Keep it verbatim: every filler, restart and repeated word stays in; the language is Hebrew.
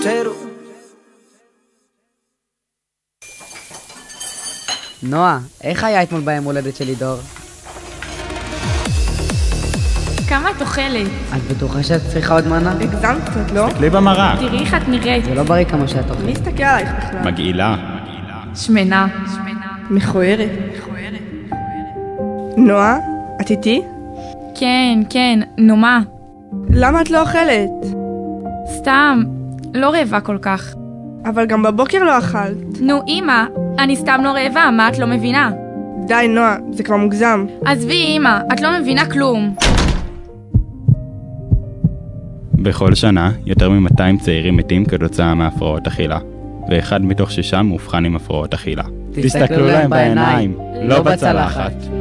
soltero. נועה, איך היה אתמול ביום הולדת שלי דור? כמה את אוכלת? את בטוחה שאת צריכה עוד מנה? הגזמת קצת, לא? תסתכלי במראה. תראי איך את נראית. זה לא בריא כמה שאת אוכלת. מי הסתכל עלייך בכלל? מגעילה. שמנה. מכוערת. נועה, את איתי? כן, כן, נו מה? למה את לא אוכלת? סתם, לא רעבה כל כך. אבל גם בבוקר לא אכלת. נו אמא, אני סתם לא רעבה, מה את לא מבינה? די נועה, זה כבר מוגזם. עזבי אמא, את לא מבינה כלום. בכל שנה, יותר מ-מאתיים צעירים מתים כתוצאה מהפרעות אכילה, ואחד מתוך שישה מאובחן עם הפרעות אכילה. תסתכלו להם בעיניים, לא בצלחת.